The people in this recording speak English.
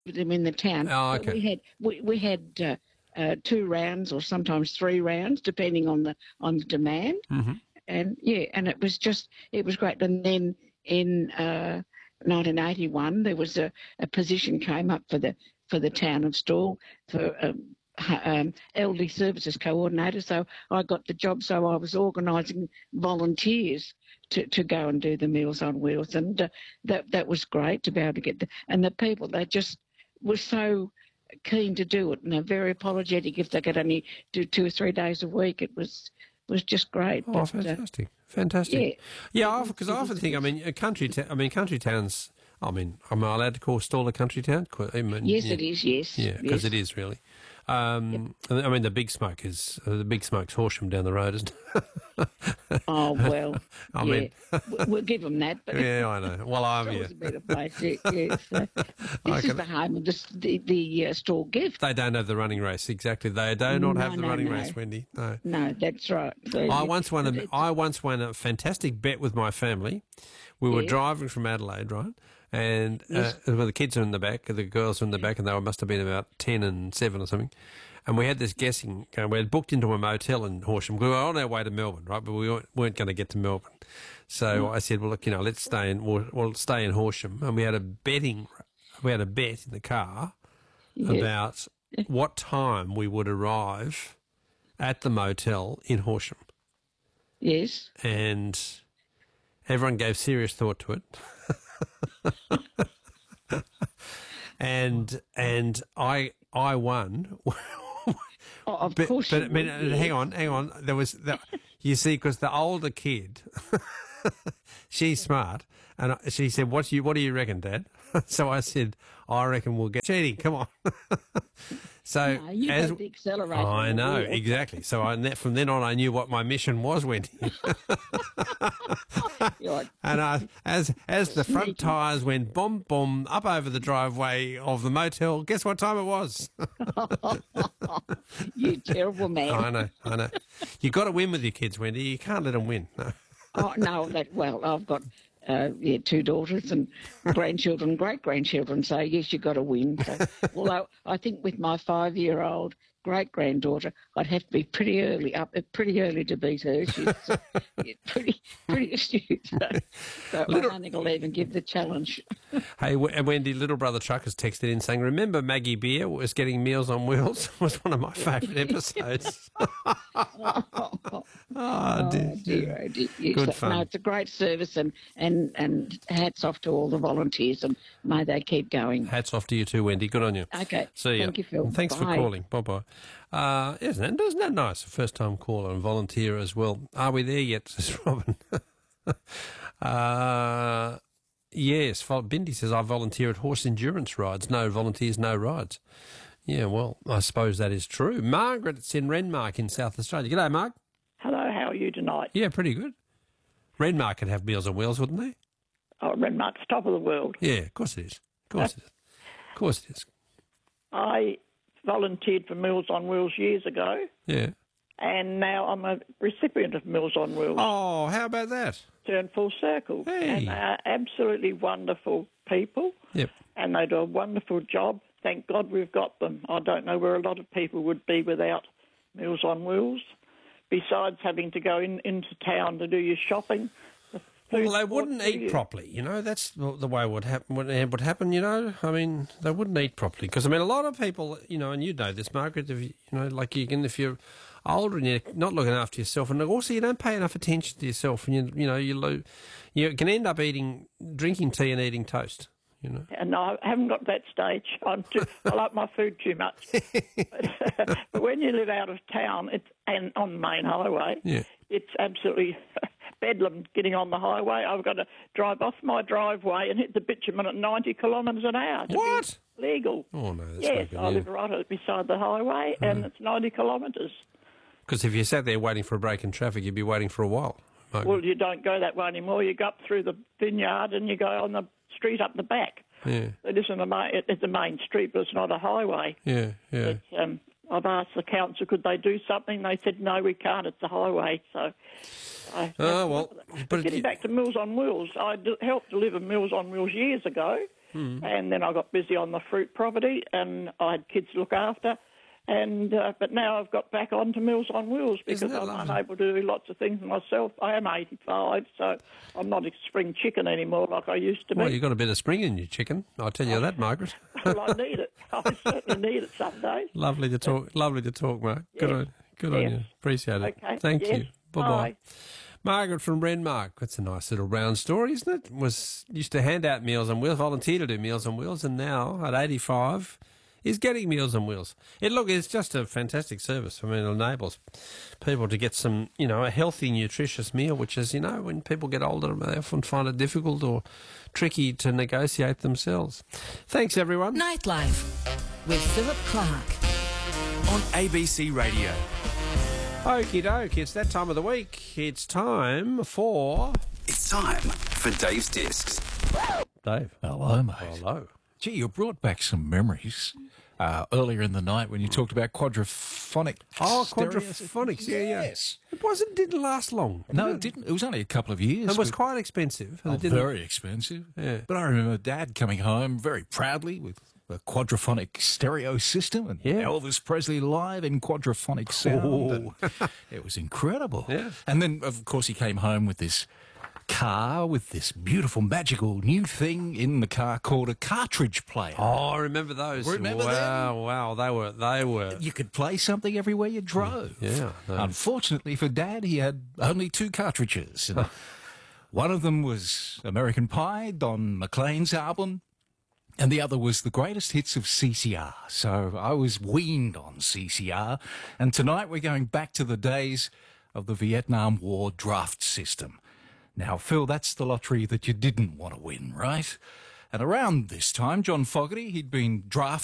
them in the town. Oh, But okay. we had 2 rounds or sometimes 3 rounds, depending on the demand. Mm-hmm. And and it was great. And then in 1981, there was a position came up for the town of Stawell for elderly services coordinator. So I got the job. So I was organising volunteers to go and do the Meals on Wheels, and that was great to be able to get and the people, they just were so keen to do it, and they're very apologetic if they could only do 2 or 3 days a week. It was just great. Oh, But, fantastic. Fantastic. Yeah, because I it often was- think, I mean, country towns, am I allowed to call Stawell a country town? Yes, it is, yes. Yeah, because yes. it is really. I mean, the big smoke's Horsham down the road, isn't it? Oh, well, I mean- we'll give them that. But Yeah, I know. Well, I'm Stawell's here. a better place, yeah. So this is the home of the Stawell Gift. They don't have the running race, exactly. They do not have the running no. race, Wendy. No. No, that's right. So, I once won a fantastic bet with my family. We were Yeah. driving from Adelaide, right? And well, the kids are in the back, the girls are in the back, and they must have been about 10 and 7 or something. And we had this guessing. We had booked into a motel in Horsham. We were on our way to Melbourne, right? But we weren't going to get to Melbourne. So I said, well, look, let's stay in. We'll stay in Horsham. And we had a bet in the car about what time we would arrive at the motel in Horsham. Yes. And everyone gave serious thought to it. and I won. Oh, of But course. I you mean, would, yes. hang on. There was you see, because the older kid, she's smart, and she said, "What do you reckon, Dad?" So I said, "I reckon we'll get cheating. Come on." So No, you had the accelerator. I know wheel. exactly. So from then on, I knew what my mission was, Wendy. You're And as the front Sneaky. tyres went boom, boom, up over the driveway of the motel, guess what time it was? you terrible man. I know. You've got to win with your kids, Wendy. You can't let them win. No. Oh, no, I've got 2 daughters and grandchildren, great-grandchildren, so yes, you've got to win. So, although I think with my 5-year-old great-granddaughter, I'd have to be pretty early to beat her. She's pretty astute. So I don't think I'll even give the challenge. Hey, Wendy, little brother Trucker's texted in saying, remember Maggie Beer was getting Meals on Wheels? Was one of my favourite episodes. Oh, dear. Yes. Good fun. No, it's a great service, and hats off to all the volunteers, and may they keep going. Hats off to you too, Wendy. Good on you. Okay. See ya. Thank you, Phil. Thanks for Bye. calling. Bye-bye. Isn't that nice? A first-time caller and volunteer as well. Are we there yet, says Robin? Yes. Bindi says, I volunteer at horse endurance rides. No volunteers, no rides. Yeah, well, I suppose that is true. Margaret's in Renmark in South Australia. G'day, Mark. Hello, how are you tonight? Yeah, pretty good. Renmark could have Meals on Wheels, wouldn't they? Oh, Renmark's top of the world. Yeah, of course it is. Of course it is. I volunteered for Meals on Wheels years ago, Yeah. and now I'm a recipient of Meals on Wheels. Oh, how about that? Turned full circle. Hey. And they are absolutely wonderful people, Yep. and they do a wonderful job. Thank God we've got them. I don't know where a lot of people would be without Meals on Wheels, besides having to go into town to do your shopping. Well, they wouldn't eat properly, That's the way it would happen, I mean, they wouldn't eat properly. Because, I mean, a lot of people, and you know this, Margaret, if you're older and you're not looking after yourself, and also you don't pay enough attention to yourself, and, you can end up drinking tea and eating toast, And I haven't got that stage. I like my food too much. But when you live out of town, and on the main highway, Yeah. it's absolutely bedlam getting on the highway. I've got to drive off my driveway and hit the bitumen at 90 kilometres an hour. To What? Be legal. Oh, no, that's Yes, not good, I live right beside the highway, and it's 90 kilometres. Because if you sat there waiting for a break in traffic, you'd be waiting for a while. Margaret. Well, you don't go that way anymore. You go up through the vineyard and you go on the street up the back. Yeah, It isn't it's a main street, but it's not a highway. yeah. But, I've asked the council, could they do something? They said, no, we can't. It's a highway. So, Oh, well, but getting back to Meals on Wheels, helped deliver Meals on Wheels years ago, and then I got busy on the fruit property, and I had kids to look after. And but now I've got back onto Meals on Wheels because I'm unable to do lots of things myself. I am 85, so I'm not a spring chicken anymore like I used to be. Well, you've got a bit of spring in your chicken. I'll tell you that, Margaret. Well, I need it. I certainly need it some days. Lovely to talk, Mark. Yes. Good on you. Appreciate it. Okay. Thank Yes. you. Bye-bye. Bye. Margaret from Renmark. That's a nice little round story, isn't it? Used to hand out Meals on Wheels, volunteer to do Meals on Wheels, and now at 85 is getting Meals on Wheels. It's just a fantastic service. I mean, it enables people to get some, a healthy, nutritious meal, which is, when people get older, they often find it difficult or tricky to negotiate themselves. Thanks, everyone. Nightlife with Philip Clark on ABC Radio. Okie doke, it's that time of the week. It's time for... It's time for Dave's Discs. Dave. Hello, mate. Hello. Gee, you brought back some memories earlier in the night when you talked about quadraphonic. Oh, stereo- quadraphonics, yeah. Yes. It didn't last long. No, it didn't. It was only a couple of years. It was but- quite expensive. And Oh, it didn't- very expensive. Yeah. But I remember Dad coming home very proudly with a quadraphonic stereo system and Yeah. Elvis Presley live in quadraphonic sound. Oh. And it was incredible. Yeah. And then, of course, he came home with this car with this beautiful, magical new thing in the car called a cartridge player. Oh, I remember those. Remember them? Wow, they were. You could play something everywhere you drove. Yeah, no. Unfortunately for Dad, he had only 2 cartridges. And one of them was American Pie, Don McLean's album, and the other was the greatest hits of CCR. So I was weaned on CCR. And tonight we're going back to the days of the Vietnam War draft system. Now, Phil, that's the lottery that you didn't want to win, right? And around this time, John Fogerty, he'd been drafted